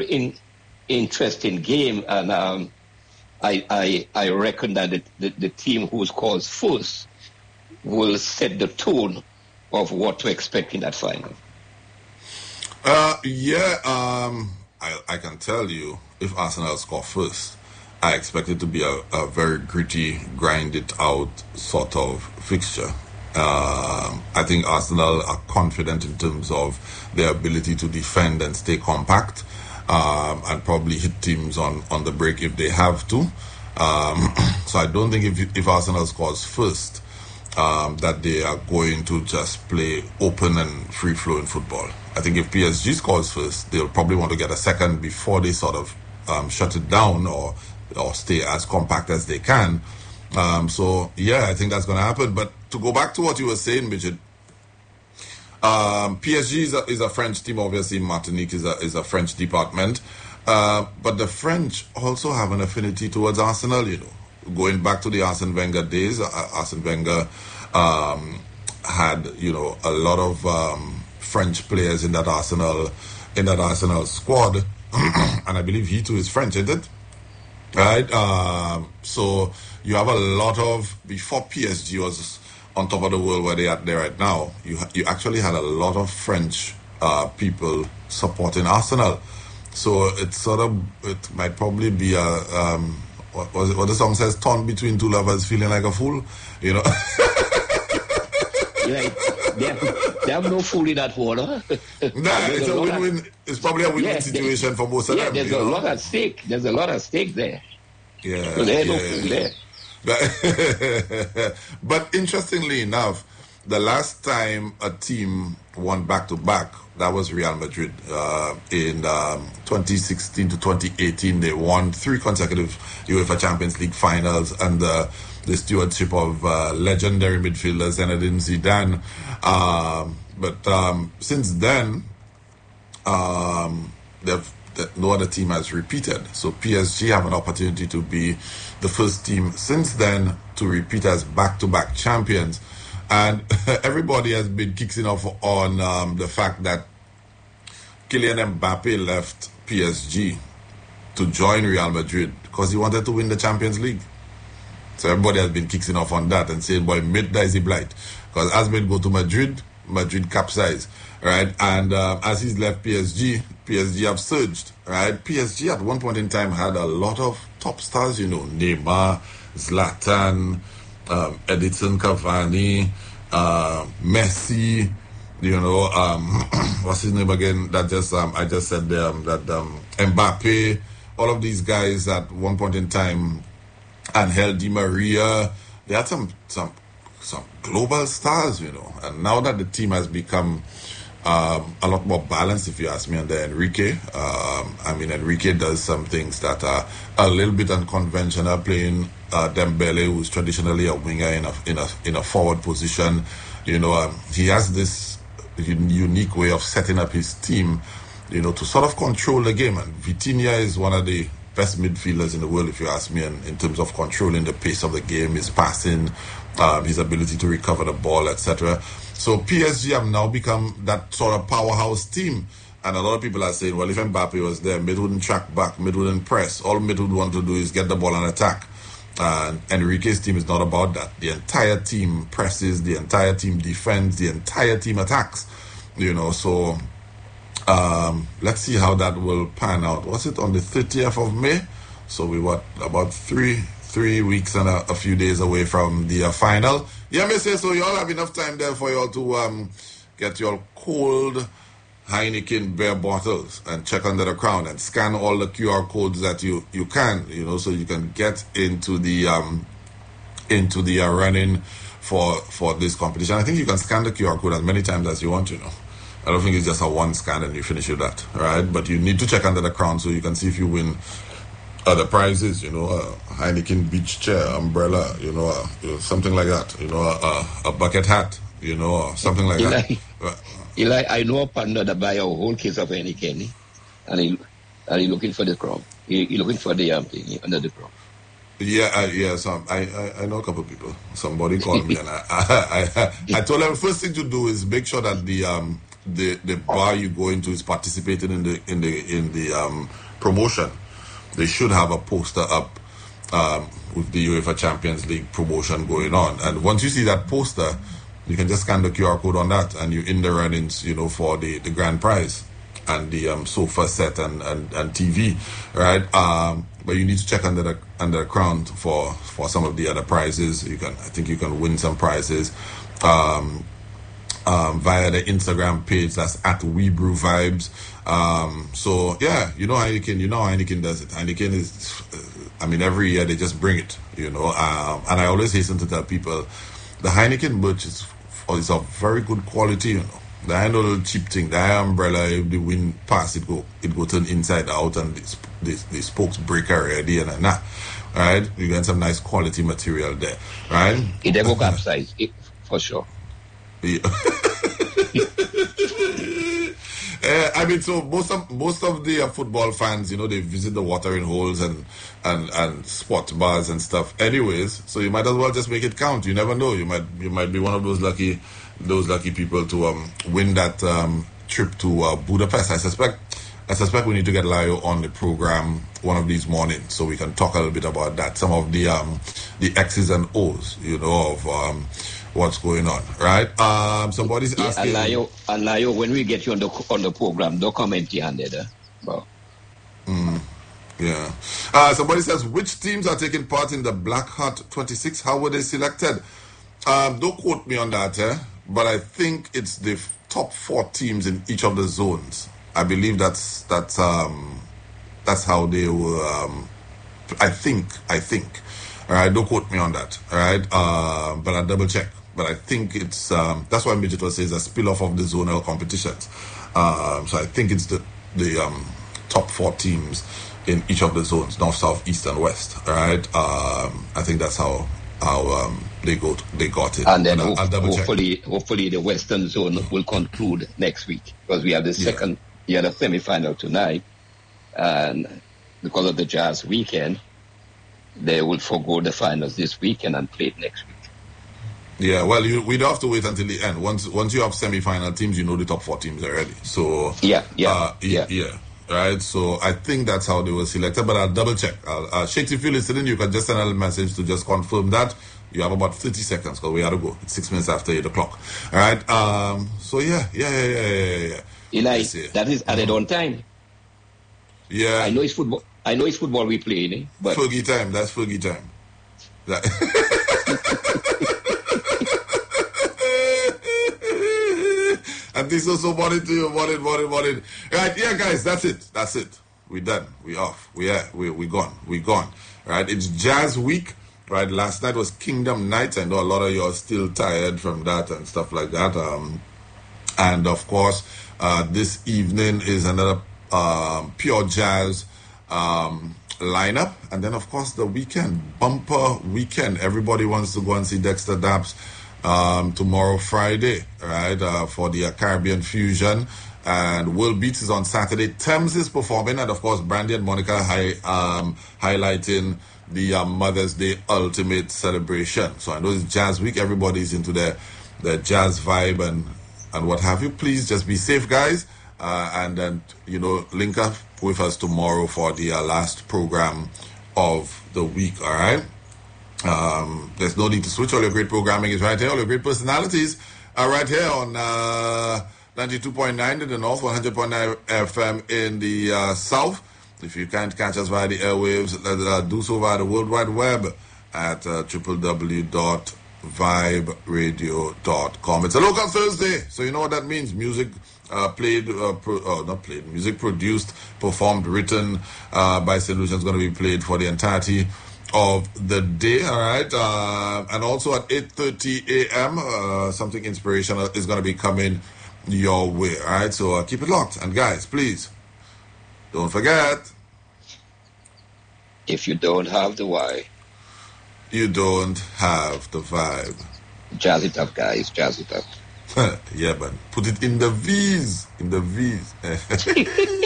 in, interesting game, and I reckon that the team who scores first will set the tone of what to expect in that final. I can tell you, if Arsenal score first, I expect it to be a very gritty, grind it out sort of fixture. I think Arsenal are confident in terms of their ability to defend and stay compact, and probably hit teams on the break if they have to. So I don't think if Arsenal scores first, that they are going to just play open and free-flowing football. I think if PSG scores first, they'll probably want to get a second before they sort of shut it down or stay as compact as they can. I think that's going to happen. But to go back to what you were saying, Midget, PSG is a French team. Obviously, Martinique is a French department. But the French also have an affinity towards Arsenal, Going back to the Arsene Wenger days, Arsene Wenger had, a lot of French players in that Arsenal squad. And I believe he too is French, isn't it? Right? So you have a lot of, before PSG was on top of the world where they are there right now, you actually had a lot of French people supporting Arsenal. So it might probably be a what the song says, torn between two lovers, feeling like a fool, They have no fool in that war, huh? It's a win-win. It's probably a win-win situation for both of them. There's a lot at stake. There's a lot at stake there. Yeah. So there's no fool there. But interestingly enough, the last time a team won back-to-back, that was Real Madrid. In 2016 to 2018, they won 3 consecutive UEFA Champions League finals under the stewardship of legendary midfielder Zinedine Zidane. But since then, no other team has repeated. So PSG have an opportunity to be the first team since then to repeat as back-to-back champions. And everybody has been kicking off on the fact that Kylian Mbappe left PSG to join Real Madrid because he wanted to win the Champions League. So everybody has been kicking off on that and saying, boy, mid is he blight. Because as men go to Madrid capsize, right? And as he's left PSG have surged, right? PSG at one point in time had a lot of top stars, Neymar, Zlatan, Edinson Cavani, Messi, what's his name again? That just I just said Mbappe, all of these guys at one point in time, Angel Di Maria, they had some global stars, and now that the team has become a lot more balanced, if you ask me, under Enrique. Enrique does some things that are a little bit unconventional, playing Dembele, who's traditionally a winger in a forward position. He has this unique way of setting up his team, to sort of control the game. And Vitinha is one of the best midfielders in the world, if you ask me, in terms of controlling the pace of the game, his passing, his ability to recover the ball, etc. So PSG have now become that sort of powerhouse team. And a lot of people are saying, well, if Mbappe was there, mid wouldn't track back, mid wouldn't press. All mid would want to do is get the ball and attack. And Enrique's team is not about that. The entire team presses, the entire team defends, the entire team attacks. So let's see how that will pan out. Was it on the 30th of May? So we about three weeks and a few days away from the final. Yeah, may say so. You all have enough time there for you all to get your cold Heineken beer bottles and check under the crown and scan all the QR codes that you can, so you can get into the running for this competition. I think you can scan the QR code as many times as you want, I don't think it's just a one scan and you finish with that, right? But you need to check under the crown so you can see if you win other prizes, a Heineken beach chair, umbrella, something like that, a bucket hat, something like that. Eli, I know a panda that buy a whole case of Heineken, and he looking for the crown. He looking for the thing under the crown. Yeah. So I know a couple of people. Somebody called me, and I told them first thing to do is make sure that the bar you go into is participating in the promotion, they should have a poster up with the UEFA Champions League promotion going on. And once you see that poster, you can just scan the QR code on that, and you're in the runnings, for the grand prize and the sofa set and TV, right? But you need to check under the crown for some of the other prizes. I think you can win some prizes via the Instagram page. That's at WeBrew Vibes. So yeah, Heineken does it. Heineken is, every year they just bring it, and I always hasten to tell people the Heineken merch is of very good quality, The little cheap thing, the umbrella, if the wind pass, it go turn inside out, and the spokes break already, and right? You get some nice quality material there, right? It will capsize, for sure. Yeah. So most of the football fans, they visit the watering holes and sport bars and stuff anyways, so you might as well just make it count. You never know, you might be one of those lucky people to win that trip to Budapest. I suspect we need to get Layo on the program one of these mornings so we can talk a little bit about that, some of the X's and O's, of what's going on, right? Somebody's asking. And Layo, when we get you on the program, don't come empty-handed. Yeah. Somebody says, which teams are taking part in the Black Heart 26? How were they selected? Don't quote me on that, but I think it's the top 4 teams in each of the zones. I believe that's how they were. I think. All right, don't quote me on that. All right, but I'll double check. But I think it's that's why Midget says a spill off of the zonal competitions. So I think it's the top 4 teams in each of the zones: north, south, east, and west. All right. I think that's how they got it. And then hopefully the Western Zone will conclude next week, because we have the semi-final tonight, and because of the Jazz weekend, they will forego the finals this weekend and play it next week. Yeah, well, we don't have to wait until the end. Once you have semi-final teams, the top 4 teams already. So yeah. Right, so I think that's how they were selected, but I'll double check. Shakes, if you're listening, you can just send a message to just confirm that. You have about 30 seconds because we have to go. It's 6 minutes after 8 o'clock. All right. So yeah. Eli, that is added on time. Yeah. I know it's football we play, but Fergie time. That's Fergie time. And this also wanted to wanted. Right, yeah, guys, that's it. We're done. We off. We gone. Right, it's Jazz Week. Right, last night was Kingdom Night. I know a lot of you are still tired from that and stuff like that. And of course, this evening is another pure jazz lineup, and then of course the weekend, bumper weekend. Everybody wants to go and see Dexter Daps tomorrow, Friday, right, for the Caribbean Fusion, and World Beats is on Saturday. Thames is performing, and of course Brandy and Monica highlighting the Mother's Day ultimate celebration. So I know it's Jazz Week, everybody's into the jazz vibe and what have you. Please just be safe, guys, and then link up with us tomorrow for the last program of the week. All right. There's no need to switch. All your great programming is right here. All your great personalities are right here on 92.9 in the north, 100.9 FM in the south. If you can't catch us via the airwaves, do so via the World Wide Web at www.viberadio.com. It's a local Thursday, so you know what that means. Music music produced, performed, written by Solution is going to be played for the entirety of the day, all right? And also at 8:30 a.m., something inspirational is going to be coming your way, all right? So keep it locked. And guys, please, don't forget, if you don't have the why, you don't have the vibe. Jazz it up, guys. Jazz it up. Yeah, man. Put it in the V's. In the V's.